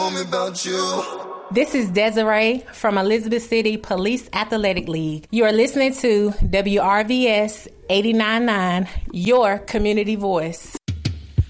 This is Desiree from Elizabeth City Police Athletic League. You are listening to WRVS 89.9, your community voice.